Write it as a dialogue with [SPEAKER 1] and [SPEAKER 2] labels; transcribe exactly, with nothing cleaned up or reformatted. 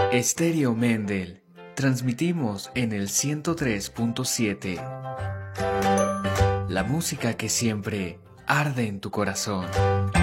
[SPEAKER 1] Estéreo Mendel. Transmitimos en el ciento tres punto siete. La música que siempre arde en tu corazón.